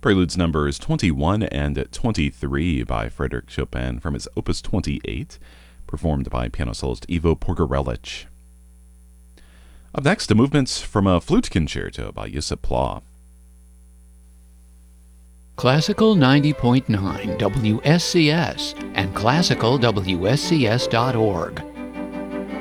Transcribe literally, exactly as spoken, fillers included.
Preludes numbers twenty-one and twenty-three by Frédéric Chopin from his Opus twenty-eight, performed by piano soloist Ivo Pogorelic. Up next, the movements from a flute concerto by Josip Pla. Classical ninety point nine W S C S and classical W S C S dot org